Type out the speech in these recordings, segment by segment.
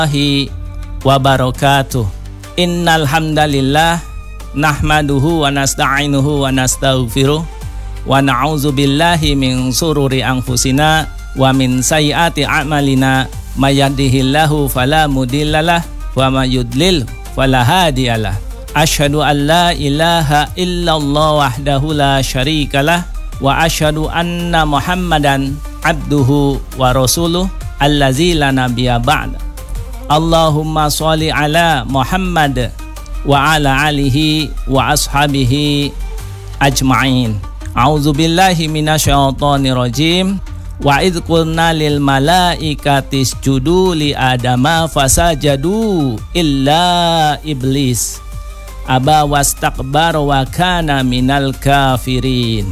wabarakatuh. Innal hamdalillah nahmaduhu wa nasta'inuhu wa nastaghfiruh wa na'udzu billahi min sururi anfusina wa min sayyiati a'malina may yahdihillahu fala mudhillalah wa may yudlil fala hadiyalah. Asyhadu an la ilaha illallah wahdahu la syarikalah wa asyhadu anna Muhammadan abduhu wa rasuluh allazi la nabiyya ba'da. Allahumma sholli ala Muhammad wa ala alihi wa ashabihi ajma'in. A'udzu billahi minasyaitonir rajim. Wa idz qulna lil malaikati isjudu li adama fasajadu illa iblis aba wastakbara wa kana minal kafirin.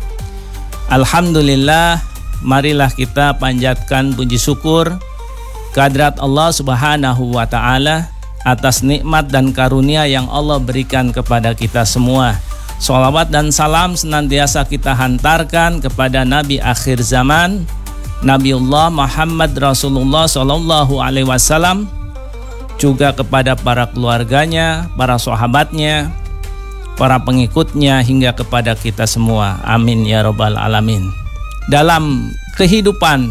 Alhamdulillah, marilah kita panjatkan puji syukur kehadirat Allah Subhanahu wa ta'ala atas nikmat dan karunia yang Allah berikan kepada kita semua. Sholawat dan salam senantiasa kita hantarkan kepada Nabi akhir zaman, Nabiullah Muhammad Rasulullah Sallallahu Alaihi Wasallam, juga kepada para keluarganya, para sahabatnya, para pengikutnya, hingga kepada kita semua. Amin ya rabbal alamin. Dalam kehidupan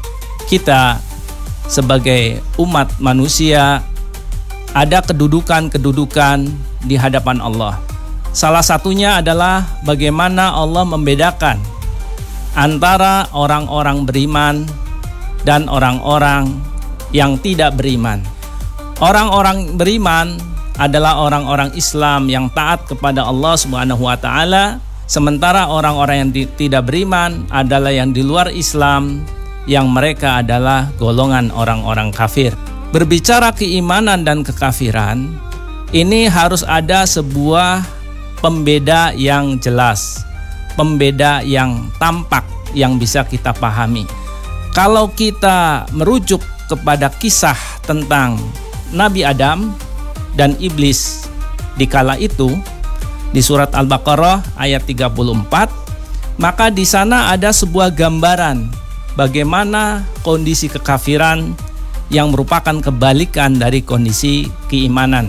kita sebagai umat manusia, ada kedudukan-kedudukan di hadapan Allah. Salah satunya adalah bagaimana Allah membedakan antara orang-orang beriman dan orang-orang yang tidak beriman. Orang-orang beriman adalah orang-orang Islam yang taat kepada Allah Subhanahu wa ta'ala, sementara orang-orang yang tidak beriman adalah yang di luar Islam, yang mereka adalah golongan orang-orang kafir. Berbicara keimanan dan kekafiran, ini harus ada sebuah pembeda yang jelas, pembeda yang tampak, yang bisa kita pahami. Kalau kita merujuk kepada kisah tentang Nabi Adam dan iblis di kala itu, di surat Al-Baqarah ayat 34, maka di sana ada sebuah gambaran bagaimana kondisi kekafiran yang merupakan kebalikan dari kondisi keimanan.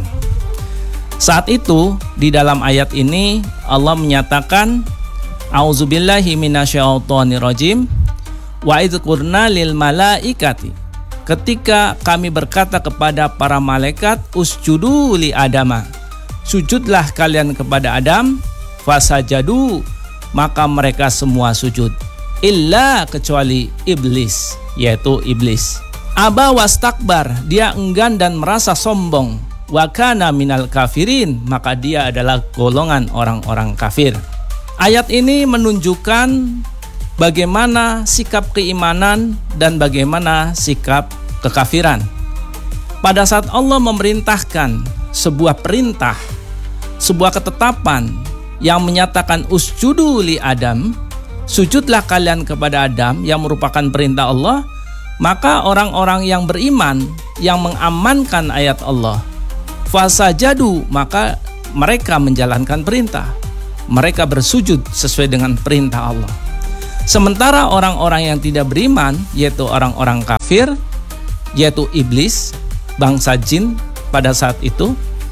Saat itu di dalam ayat ini Allah menyatakan, A'udzubillahi minasyaitonirrajim, wa idz qulna lil malaikati, ketika kami berkata kepada para malaikat, usjudu li adama, sujudlah kalian kepada Adam, fasajadu, maka mereka semua sujud, illa kecuali iblis, yaitu iblis. Aba wastakbar, dia enggan dan merasa sombong. Wa kana minal kafirin, maka dia adalah golongan orang-orang kafir. Ayat ini menunjukkan bagaimana sikap keimanan dan bagaimana sikap kekafiran. Pada saat Allah memerintahkan sebuah perintah, sebuah ketetapan yang menyatakan usjudu li Adam, sujudlah kalian kepada Adam, yang merupakan perintah Allah, maka orang-orang yang beriman yang mengamankan ayat Allah, fasajadu, maka mereka menjalankan perintah, mereka bersujud sesuai dengan perintah Allah. Sementara orang-orang yang tidak beriman, yaitu orang-orang kafir, yaitu iblis, bangsa jin pada saat itu,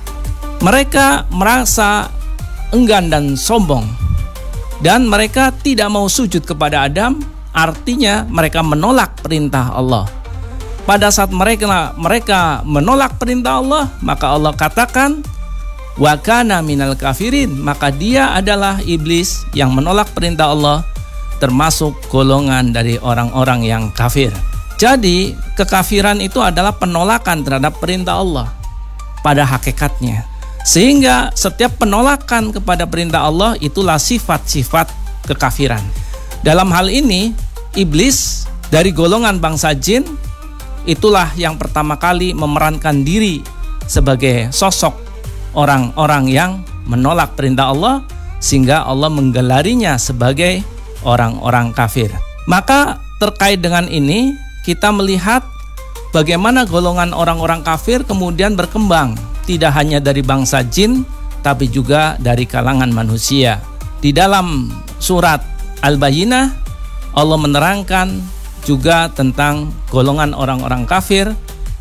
mereka merasa enggan dan sombong, dan mereka tidak mau sujud kepada Adam, artinya mereka menolak perintah Allah. Pada saat mereka menolak perintah Allah, maka Allah katakan, wa kana minal kafirin, maka dia adalah iblis yang menolak perintah Allah, termasuk golongan dari orang-orang yang kafir. Jadi kekafiran itu adalah penolakan terhadap perintah Allah pada hakikatnya. Sehingga setiap penolakan kepada perintah Allah itulah sifat-sifat kekafiran. Dalam hal ini, iblis dari golongan bangsa jin itulah yang pertama kali memerankan diri sebagai sosok orang-orang yang menolak perintah Allah, sehingga Allah menggelarinya sebagai orang-orang kafir. Maka terkait dengan ini, kita melihat bagaimana golongan orang-orang kafir kemudian berkembang, tidak hanya dari bangsa jin, tapi juga dari kalangan manusia. Di dalam surat Al-Bayyinah, Allah menerangkan juga tentang golongan orang-orang kafir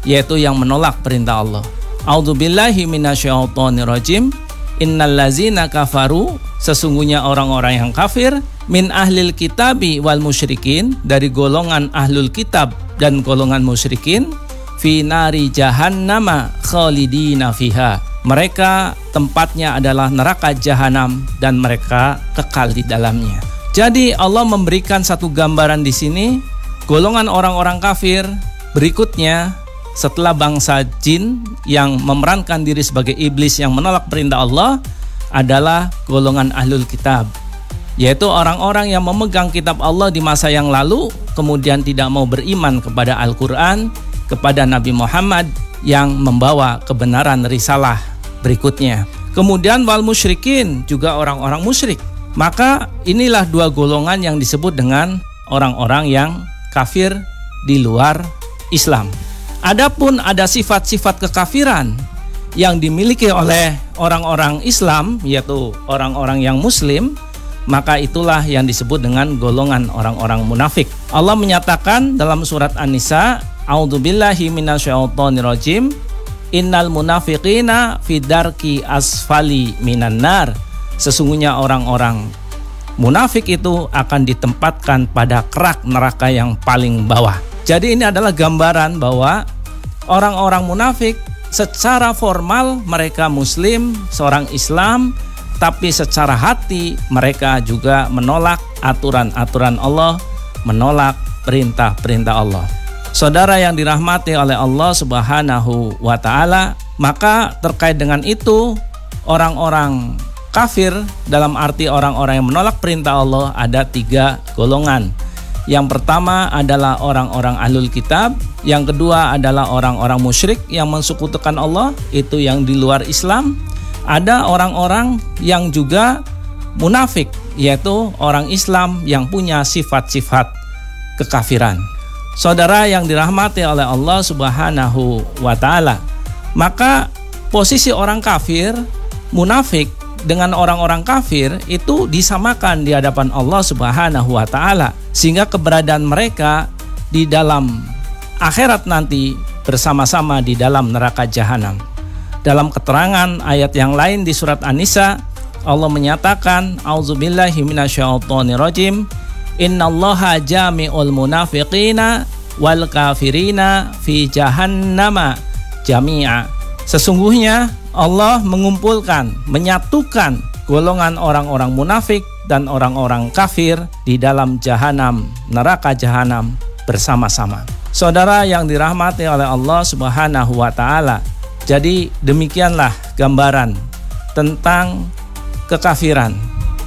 yaitu yang menolak perintah Allah. A'udzubillahi minasyaitonirrajim. Innallazina kafaru, sesungguhnya orang-orang yang kafir, min ahlil kitabi wal musyrikin, dari golongan ahlul kitab dan golongan musyrikin, fi nari jahannama khalidina fiha, mereka tempatnya adalah neraka jahanam dan mereka kekal di dalamnya. Jadi Allah memberikan satu gambaran di sini, golongan orang-orang kafir berikutnya setelah bangsa jin yang memerankan diri sebagai iblis yang menolak perintah Allah adalah golongan ahlul kitab, yaitu orang-orang yang memegang kitab Allah di masa yang lalu kemudian tidak mau beriman kepada Al-Quran, kepada Nabi Muhammad yang membawa kebenaran risalah berikutnya. Kemudian wal musyrikin, juga orang-orang musyrik. Maka inilah dua golongan yang disebut dengan orang-orang yang kafir di luar Islam. Adapun ada sifat-sifat kekafiran yang dimiliki oleh orang-orang Islam, yaitu orang-orang yang muslim, maka itulah yang disebut dengan golongan orang-orang munafik. Allah menyatakan dalam surat An-Nisa, A'udzubillahi minasyaitonirrajim, innal munafiqina fi darki asfali minan nar. Sesungguhnya orang-orang munafik itu akan ditempatkan pada kerak neraka yang paling bawah. Jadi ini adalah gambaran bahwa orang-orang munafik secara formal mereka muslim, seorang Islam, tapi secara hati mereka juga menolak aturan-aturan Allah, menolak perintah-perintah Allah. Saudara yang dirahmati oleh Allah Subhanahu wa ta'ala, maka terkait dengan itu orang-orang kafir dalam arti orang-orang yang menolak perintah Allah ada 3 golongan. Yang pertama adalah orang-orang ahlul kitab, yang kedua adalah orang-orang musyrik yang mensekutukan Allah, itu yang di luar Islam. Ada orang-orang yang juga munafik, yaitu orang Islam yang punya sifat-sifat kekafiran. Saudara yang dirahmati oleh Allah Subhanahu wa ta'ala, maka posisi orang kafir, munafik dengan orang-orang kafir itu disamakan di hadapan Allah Subhanahu wa ta'ala, sehingga keberadaan mereka di dalam akhirat nanti bersama-sama di dalam neraka jahanam. Dalam keterangan ayat yang lain di surat An-Nisa, Allah menyatakan, A'udzubillahi minasyaitonirrajim, innallaha jami'ul munafiqina wal kafirina fi jahannama jami'a. Sesungguhnya Allah mengumpulkan, menyatukan golongan orang-orang munafik dan orang-orang kafir di dalam jahanam, neraka jahanam bersama-sama. Saudara yang dirahmati oleh Allah Subhanahu wa ta'ala, jadi demikianlah gambaran tentang kekafiran,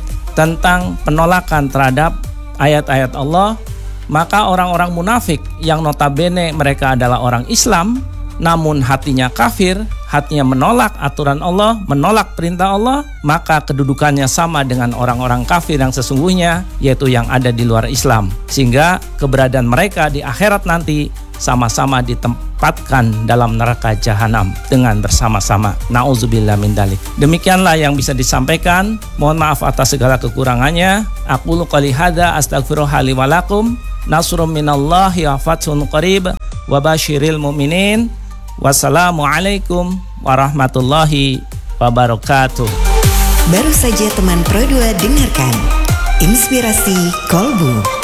tentang penolakan terhadap ayat-ayat Allah. Maka orang-orang munafik yang notabene mereka adalah orang Islam, namun hatinya kafir, hatinya menolak aturan Allah, menolak perintah Allah, maka kedudukannya sama dengan orang-orang kafir yang sesungguhnya, yaitu yang ada di luar Islam. Sehingga keberadaan mereka di akhirat nanti sama-sama ditempatkan dalam neraka jahanam dengan bersama-sama. Na'udzubillah min dzalik. Demikianlah yang bisa disampaikan. Mohon maaf atas segala kekurangannya. Aqulu qouli hadza astaghfirullaha li wa lakum. Nasrun minallahi wa fathun qarib wa basyiril mu'minin. Wassalamualaikum warahmatullahi wabarakatuh. Baru saja teman Pro 2 dengarkan Inspirasi Kolbu.